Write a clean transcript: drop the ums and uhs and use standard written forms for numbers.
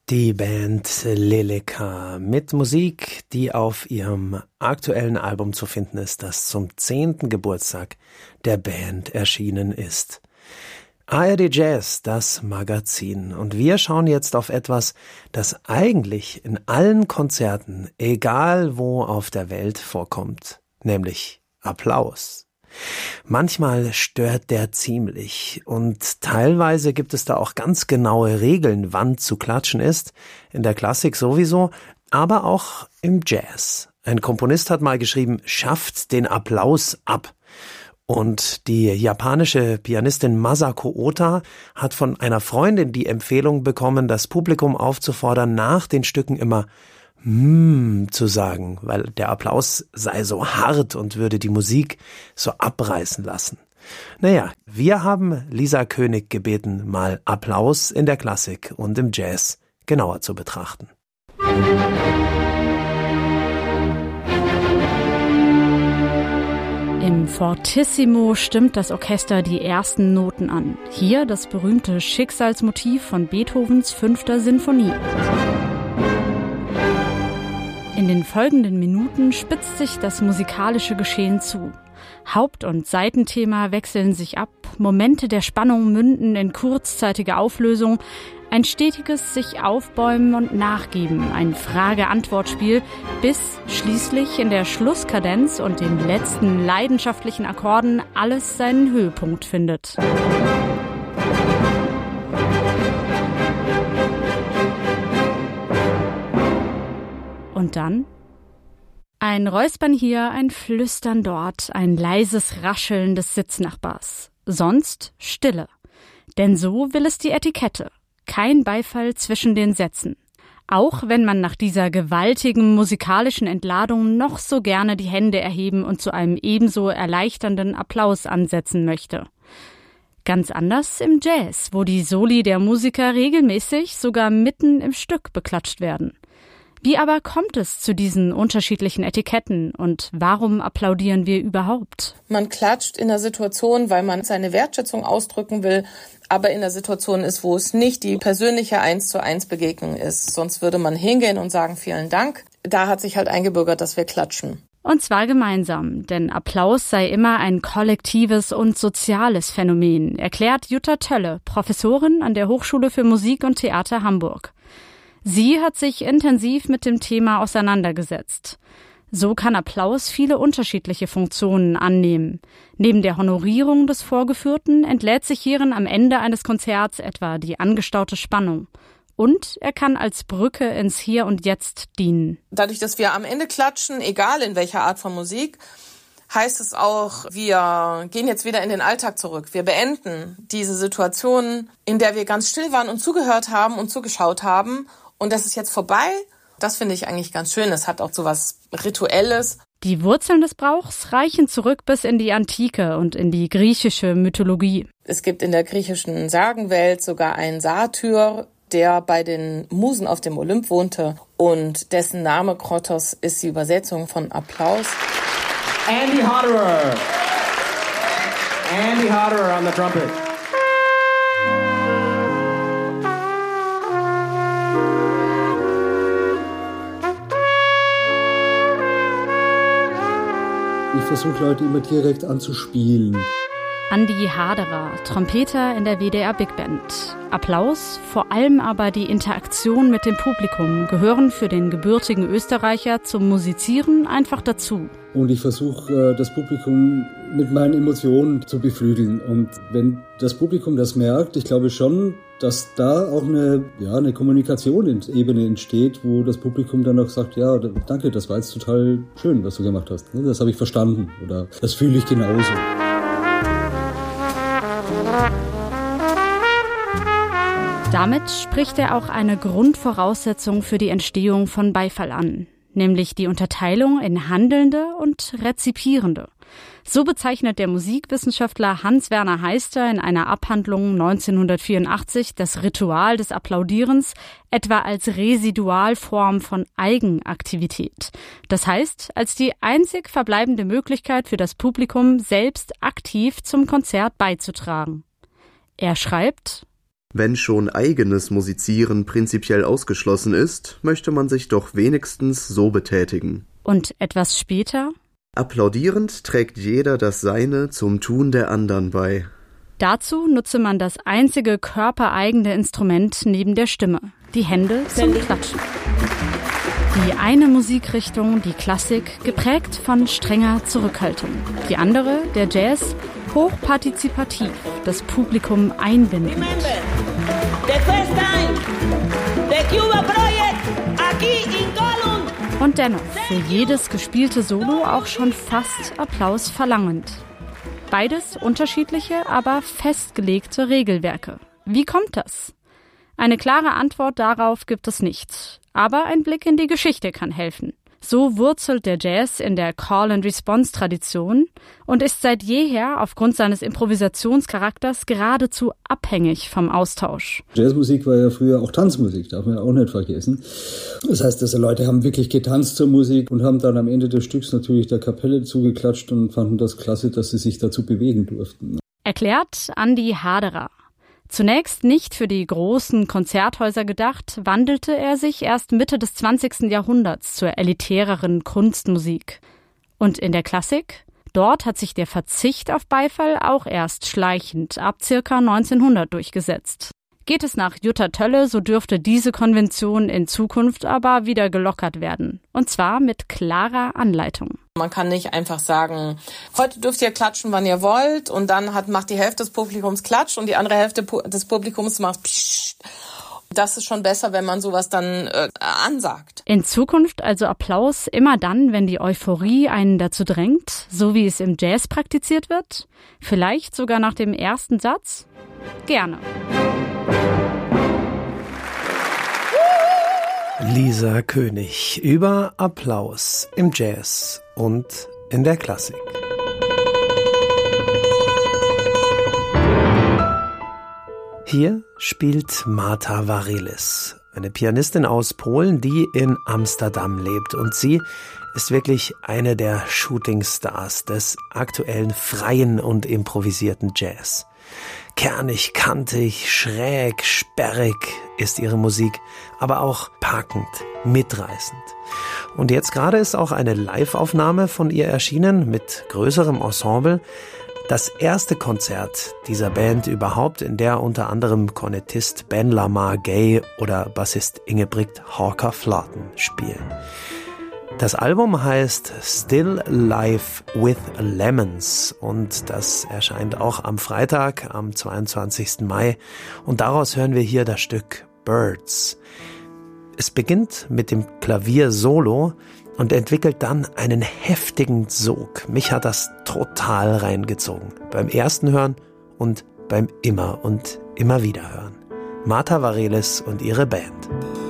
Die Band Leleka mit Musik, die auf ihrem aktuellen Album zu finden ist, das zum 10. Geburtstag der Band erschienen ist. ARD Jazz, das Magazin. Und wir schauen jetzt auf etwas, das eigentlich in allen Konzerten, egal wo auf der Welt, vorkommt, nämlich Applaus. Manchmal stört der ziemlich und teilweise gibt es da auch ganz genaue Regeln, wann zu klatschen ist. In der Klassik sowieso, aber auch im Jazz. Ein Komponist hat mal geschrieben, schafft den Applaus ab. Und die japanische Pianistin Masako Ota hat von einer Freundin die Empfehlung bekommen, das Publikum aufzufordern, nach den Stücken immer zu sagen, weil der Applaus sei so hart und würde die Musik so abreißen lassen. Naja, wir haben Lisa König gebeten, mal Applaus in der Klassik und im Jazz genauer zu betrachten. Im Fortissimo stimmt das Orchester die ersten Noten an. Hier das berühmte Schicksalsmotiv von Beethovens 5. Sinfonie. In den folgenden Minuten spitzt sich das musikalische Geschehen zu. Haupt- und Seitenthema wechseln sich ab, Momente der Spannung münden in kurzzeitige Auflösung, ein stetiges sich aufbäumen und nachgeben, ein Frage-Antwort-Spiel, bis schließlich in der Schlusskadenz und den letzten leidenschaftlichen Akkorden alles seinen Höhepunkt findet. Und dann? Ein Räuspern hier, ein Flüstern dort, ein leises Rascheln des Sitznachbars. Sonst Stille. Denn so will es die Etikette. Kein Beifall zwischen den Sätzen. Auch wenn man nach dieser gewaltigen musikalischen Entladung noch so gerne die Hände erheben und zu einem ebenso erleichternden Applaus ansetzen möchte. Ganz anders im Jazz, wo die Soli der Musiker regelmäßig sogar mitten im Stück beklatscht werden. Wie aber kommt es zu diesen unterschiedlichen Etiketten und warum applaudieren wir überhaupt? Man klatscht in der Situation, weil man seine Wertschätzung ausdrücken will, aber in der Situation ist, wo es nicht die persönliche 1:1 Begegnung ist. Sonst würde man hingehen und sagen, vielen Dank. Da hat sich halt eingebürgert, dass wir klatschen. Und zwar gemeinsam, denn Applaus sei immer ein kollektives und soziales Phänomen, erklärt Jutta Tölle, Professorin an der Hochschule für Musik und Theater Hamburg. Sie hat sich intensiv mit dem Thema auseinandergesetzt. So kann Applaus viele unterschiedliche Funktionen annehmen. Neben der Honorierung des Vorgeführten entlädt sich hierin am Ende eines Konzerts etwa die angestaute Spannung. Und er kann als Brücke ins Hier und Jetzt dienen. Dadurch, dass wir am Ende klatschen, egal in welcher Art von Musik, heißt es auch, wir gehen jetzt wieder in den Alltag zurück. Wir beenden diese Situation, in der wir ganz still waren und zugehört haben und zugeschaut haben. Und das ist jetzt vorbei. Das finde ich eigentlich ganz schön. Es hat auch so was Rituelles. Die Wurzeln des Brauchs reichen zurück bis in die Antike und in die griechische Mythologie. Es gibt in der griechischen Sagenwelt sogar einen Satyr, der bei den Musen auf dem Olymp wohnte. Und dessen Name Krotos ist die Übersetzung von Applaus. Andy Hodderer. Andy Hodderer on the trumpet. Ich versuche Leute immer direkt anzuspielen. Andy Haderer, Trompeter in der WDR Big Band. Applaus, vor allem aber die Interaktion mit dem Publikum gehören für den gebürtigen Österreicher zum Musizieren einfach dazu. Und ich versuche das Publikum mit meinen Emotionen zu beflügeln. Und wenn das Publikum das merkt, ich glaube schon, dass da auch eine Kommunikationsebene entsteht, wo das Publikum dann auch sagt, ja, danke, das war jetzt total schön, was du gemacht hast. Das habe ich verstanden oder das fühle ich genauso. Damit spricht er auch eine Grundvoraussetzung für die Entstehung von Beifall an, nämlich die Unterteilung in Handelnde und Rezipierende. So bezeichnet der Musikwissenschaftler Hans-Werner Heister in einer Abhandlung 1984 das Ritual des Applaudierens etwa als Residualform von Eigenaktivität. Das heißt, als die einzig verbleibende Möglichkeit für das Publikum, selbst aktiv zum Konzert beizutragen. Er schreibt: Wenn schon eigenes Musizieren prinzipiell ausgeschlossen ist, möchte man sich doch wenigstens so betätigen. Und etwas später? Applaudierend trägt jeder das Seine zum Tun der anderen bei. Dazu nutze man das einzige körpereigene Instrument neben der Stimme, die Hände zum Klatschen. Die eine Musikrichtung, die Klassik, geprägt von strenger Zurückhaltung. Die andere, der Jazz, hochpartizipativ, das Publikum einbindend. Und dennoch für jedes gespielte Solo auch schon fast Applaus verlangend. Beides unterschiedliche, aber festgelegte Regelwerke. Wie kommt das? Eine klare Antwort darauf gibt es nicht. Aber ein Blick in die Geschichte kann helfen. So wurzelt der Jazz in der Call-and-Response-Tradition und ist seit jeher aufgrund seines Improvisationscharakters geradezu abhängig vom Austausch. Jazzmusik war ja früher auch Tanzmusik, darf man auch nicht vergessen. Das heißt, diese Leute haben wirklich getanzt zur Musik und haben dann am Ende des Stücks natürlich der Kapelle zugeklatscht und fanden das klasse, dass sie sich dazu bewegen durften. Erklärt Andi Haderer. Zunächst nicht für die großen Konzerthäuser gedacht, wandelte er sich erst Mitte des 20. Jahrhunderts zur elitäreren Kunstmusik. Und in der Klassik? Dort hat sich der Verzicht auf Beifall auch erst schleichend ab ca. 1900 durchgesetzt. Geht es nach Jutta Tölle, so dürfte diese Konvention in Zukunft aber wieder gelockert werden. Und zwar mit klarer Anleitung. Man kann nicht einfach sagen, heute dürft ihr klatschen, wann ihr wollt, und dann macht die Hälfte des Publikums Klatsch und die andere Hälfte des Publikums macht Psst. Das ist schon besser, wenn man sowas dann ansagt. In Zukunft also Applaus immer dann, wenn die Euphorie einen dazu drängt, so wie es im Jazz praktiziert wird? Vielleicht sogar nach dem ersten Satz? Gerne. Lisa König über Applaus im Jazz und in der Klassik. Hier spielt Marta Varelis, eine Pianistin aus Polen, die in Amsterdam lebt. Und sie ist wirklich eine der Shootingstars des aktuellen freien und improvisierten Jazz. Kernig, kantig, schräg, sperrig ist ihre Musik, aber auch packend, mitreißend. Und jetzt gerade ist auch eine Live-Aufnahme von ihr erschienen mit größerem Ensemble. Das erste Konzert dieser Band überhaupt, in der unter anderem Kornettist Ben Lamar Gay oder Bassist Ingebrigt Hawker-Flaten spielen. Das Album heißt Still Life with Lemons und das erscheint auch am Freitag, am 22. Mai. Und daraus hören wir hier das Stück Birds. Es beginnt mit dem Klavier-Solo und entwickelt dann einen heftigen Sog. Mich hat das total reingezogen. Beim ersten Hören und beim immer und immer wieder hören. Marta Varelis und ihre Band.